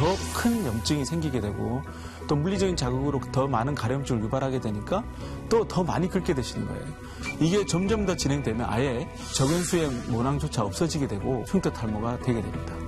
더 큰 염증이 생기게 되고 또 물리적인 자극으로 더 많은 가려움증을 유발하게 되니까 또 더 많이 긁게 되시는 거예요. 이게 점점 더 진행되면 아예 적연수의 모낭조차 없어지게 되고 흉터 탈모가 되게 됩니다.